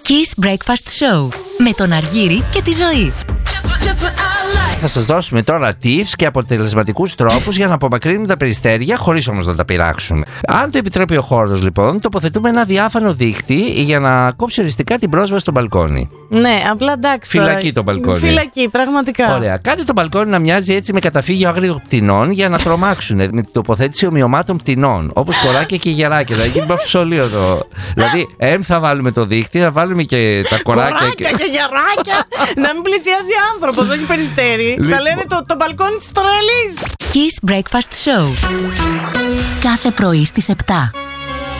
Kiss Breakfast Show με τον Αργύρη και τη Ζωή. Θα σας δώσουμε τώρα tips και αποτελεσματικούς τρόπους για να απομακρύνουμε τα περιστέρια χωρίς όμως να τα πειράξουμε. Αν το επιτρέπει ο χώρος, λοιπόν, τοποθετούμε ένα διάφανο δίχτυ για να κόψει οριστικά την πρόσβαση στο μπαλκόνι. Ναι, απλά εντάξει. Φυλακή το μπαλκόνι. Φυλακή, πραγματικά. Ωραία. Κάντε το μπαλκόνι να μοιάζει έτσι με καταφύγιο άγριων πτηνών για να τρομάξουν. Με την τοποθέτηση ομοιωμάτων πτηνών. Όπως κοράκια και γεράκια. Θα γίνει παυσολείο εδώ. Δηλαδή, θα βάλουμε το δίχτυ, θα βάλουμε και τα κοράκια. Κοράκια και γεράκια. Να μην πλησιάζει άνθρωπος, όχι περιστέρι. Θα λένε το μπαλκόνι της τρελής. Kiss Breakfast Show. Κάθε πρωί στις 7.